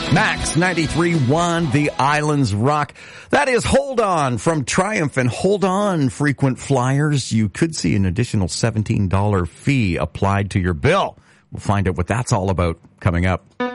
Max 93.1, The Islands Rock. That is Hold On from Triumph, and hold on, frequent flyers. You could see an additional $17 fee applied to your bill. We'll find out what that's all about coming up.